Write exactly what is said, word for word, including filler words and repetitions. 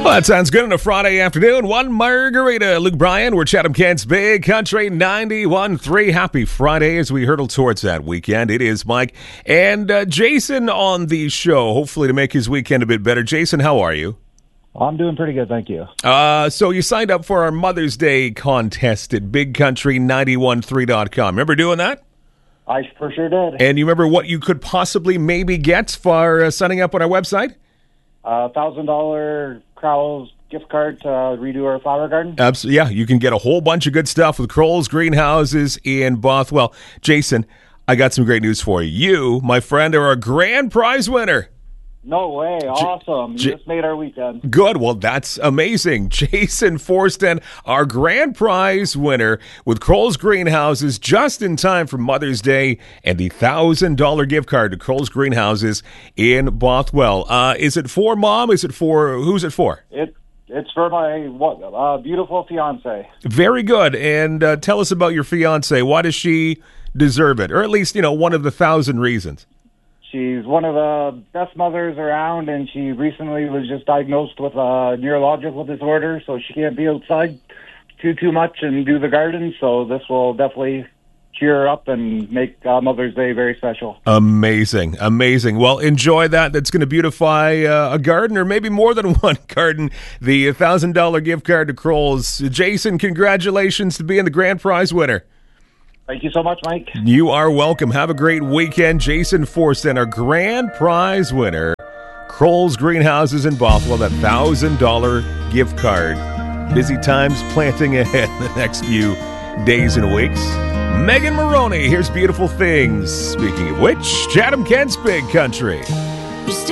Well, that sounds good on a Friday afternoon. One margarita. Luke Bryan, we're Chatham Kent's Big Country ninety-one point three. Happy Friday as we hurtle towards that weekend. It is Mike and uh, Jason on the show, hopefully to make his weekend a bit better. Jason, how are you? I'm doing pretty good, thank you. Uh, so you signed up for our Mother's Day contest at big country nine one three dot com. Remember doing that? I for sure did. And you remember what you could possibly maybe get for uh, signing up on our website? A uh, one thousand dollars Crowell's gift card to redo our flower garden. Absolutely, yeah. You can get a whole bunch of good stuff with Crowell's Greenhouses in Bothwell. Jason, I got some great news for you. You, my friend, are a grand prize winner. No way. Awesome. J- you just made our weekend. Good. Well, that's amazing. Jason Forsten, our grand prize winner with Crowell's Greenhouses, just in time for Mother's Day and the one thousand dollars gift card to Crowell's Greenhouses in Bothwell. Uh, is it for Mom? Is it for, who's it for? It It's for my uh, beautiful fiance. Very good. And uh, tell us about your fiance. Why does she deserve it? Or at least, you know, one of the thousand reasons. She's one of the best mothers around, and she recently was just diagnosed with a neurological disorder, so she can't be outside too, too much and do the garden, so this will definitely cheer her up and make uh, Mother's Day very special. Amazing, amazing. Well, enjoy that. That's going to beautify uh, a garden, or maybe more than one garden. The one thousand dollars gift card to Crowell's. Jason, congratulations to being the grand prize winner. Thank you so much, Mike. You are welcome. Have a great weekend. Jason Forsten, our grand prize winner. Crowell's Greenhouses in Bothwell, that one thousand dollars gift card. Busy times planting ahead in the next few days and weeks. Megan Maroney, here's Beautiful Things. Speaking of which, Chatham Kent's Big Country.